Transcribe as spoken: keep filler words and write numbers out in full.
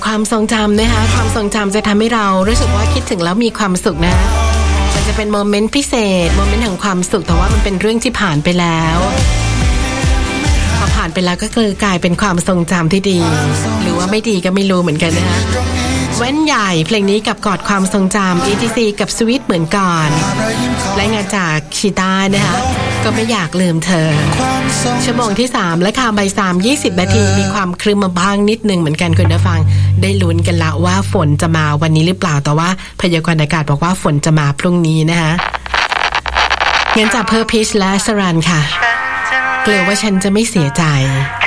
ความทรงจำนะคะความทรงจำจะทำให้เรารู้สึกว่าคิดถึงแล้วมีความสุขนะมันจะเป็นโมเมนต์พิเศษโมเมนต์แห่งความสุขแต่ว่ามันเป็นเรื่องที่ผ่านไปแล้วพอผ่านไปแล้วก็คือกลายเป็นความทรงจำที่ดีหรือว่าไม่ดีก็ไม่รู้เหมือนกันนะคะแว่นใหญ่เพลงนี้กับกอดความทรงจำ อี ที ซี กับสวิตเหมือนก่อนและงานจากชีต้านะคะก็ไม่อยากลืมเธอชั่วโมงที่สามและข่าวบ่ายสาม ยี่สิบนาทีมีความครึ้มมาบ้างนิดนึงเหมือนกันคุณผู้ฟังได้ลุ้นกันละว่าฝนจะมาวันนี้หรือเปล่าแต่ว่าพยากรณ์อากาศบอกว่าฝนจะมาพรุ่งนี้นะคะงั้นจากเพอร์พิชและสรันค่ะกลัวว่าฉันจะไม่เสียใจ